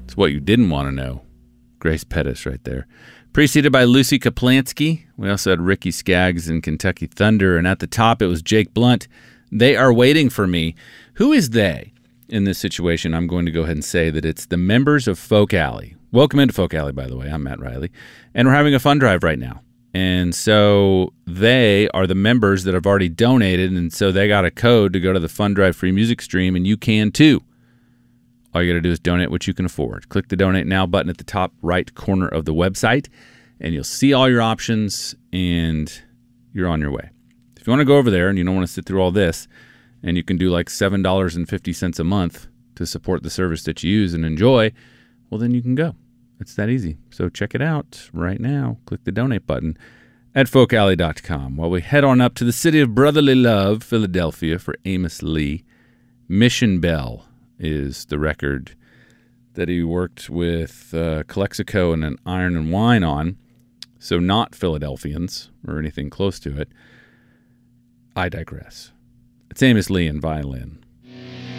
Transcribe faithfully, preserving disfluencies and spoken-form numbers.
It's what you didn't want to know. Grace Pettis right there. Preceded by Lucy Kaplansky. We also had Ricky Skaggs and Kentucky Thunder. And at the top, it was Jake Blunt. They Are Waiting for Me. Who is they in this situation? I'm going to go ahead and say that it's the members of Folk Alley. Welcome into Folk Alley, by the way. I'm Matt Riley. And we're having a fund drive right now. And so they are the members that have already donated. And so they got a code to go to the fund drive free music stream. And you can too. All you got to do is donate what you can afford. Click the Donate Now button at the top right corner of the website, and you'll see all your options, and you're on your way. If you want to go over there and you don't want to sit through all this, and you can do like seven dollars and fifty cents a month to support the service that you use and enjoy, well, then you can go. It's that easy. So check it out right now. Click the Donate button at folk alley dot com. While we head on up to the city of brotherly love, Philadelphia, for Amos Lee, Mission Bell is the record that he worked with uh, Calexico and an Iron and Wine on. So not Philadelphians or anything close to it. I digress. It's Amos Lee and violin.